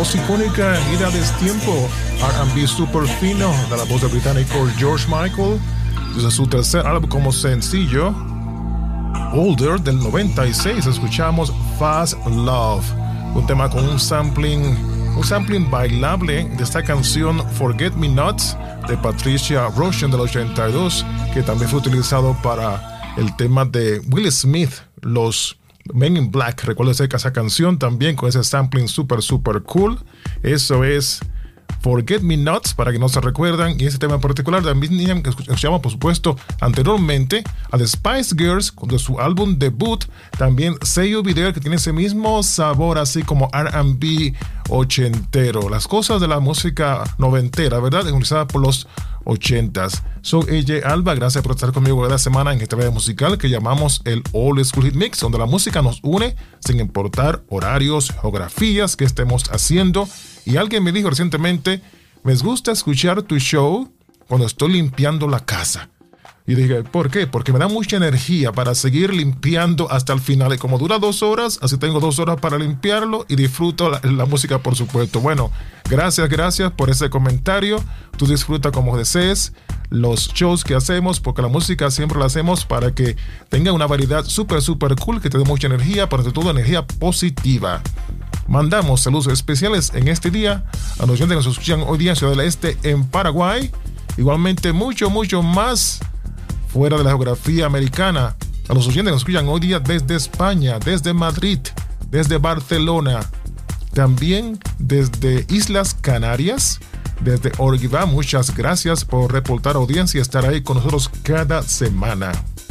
voz icónica y de destiempo, R&B super fino de la voz del británico George Michael, desde su tercer álbum como sencillo, Older, del 96, escuchamos Fast Love, un tema con un sampling bailable de esta canción Forget Me Nots de Patricia Rushen del 82, que también fue utilizado para el tema de Will Smith, los Men in Black. Recuerdo esa canción también con ese sampling super cool. Eso es Forget Me Nots, para que no se recuerdan. Y ese tema en particular también que escuchamos, por supuesto, anteriormente a The Spice Girls de su álbum debut, también sello video que tiene ese mismo sabor así como R&B ochentero. Las cosas de la música noventera, ¿verdad? Influenciada por los 80s. Soy AJ Alba, gracias por estar conmigo cada semana en este video musical que llamamos el Old School Hit Mix, donde la música nos une sin importar horarios, geografías que estemos haciendo. Y alguien me dijo recientemente, me gusta escuchar tu show cuando estoy limpiando la casa. Y dije, ¿por qué? Porque me da mucha energía para seguir limpiando hasta el final. Y como dura 2 horas, así tengo 2 horas para limpiarlo y disfruto la música, por supuesto. Bueno, gracias por ese comentario. Tú disfruta como desees los shows que hacemos, porque la música siempre la hacemos para que tenga una variedad super cool, que te dé mucha energía, pero sobre todo energía positiva. Mandamos saludos especiales en este día a los oyentes que nos escuchan hoy día en Ciudad del Este, en Paraguay. Igualmente mucho más fuera de la geografía americana, a los oyentes que nos escuchan hoy día desde España, desde Madrid, desde Barcelona, también desde Islas Canarias, desde Orgivá. Muchas gracias por reportar audiencia y estar ahí con nosotros cada semana.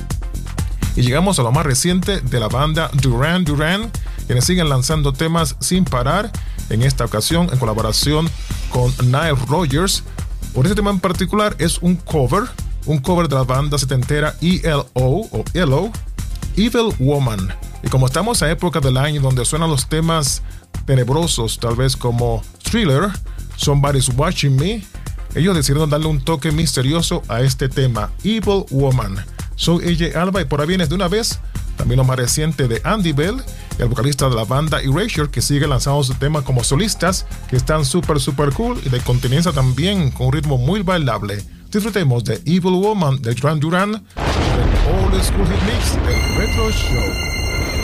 Y llegamos a lo más reciente de la banda Duran Duran, quienes siguen lanzando temas sin parar, en esta ocasión en colaboración con Nile Rodgers. Por este tema en particular es un cover de la banda setentera ELO, Evil Woman. Y como estamos a época del año donde suenan los temas tenebrosos, tal vez como Thriller, Somebody's Watching Me, ellos decidieron darle un toque misterioso a este tema, Evil Woman. Soy AJ Alba y por ahí vienes de una vez también lo más reciente de Andy Bell, el vocalista de la banda Erasure, que sigue lanzando su tema como solistas, que están super cool y de conteniencia también, con un ritmo muy bailable. Disfrutemos de Evil Woman de Duran Duran, del Old School Hit Mix del Retro Show.